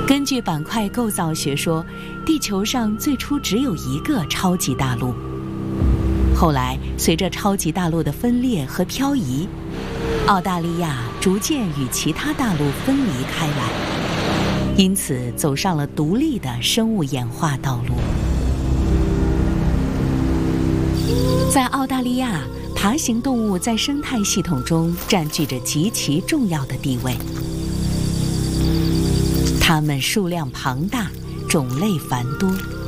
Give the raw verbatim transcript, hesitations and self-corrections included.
根据板块构造学说，地球上最初只有一个超级大陆。后来，随着超级大陆的分裂和漂移，澳大利亚逐渐与其他大陆分离开来，因此走上了独立的生物演化道路。在澳大利亚，爬行动物在生态系统中占据着极其重要的地位。它们数量庞大，种类繁多。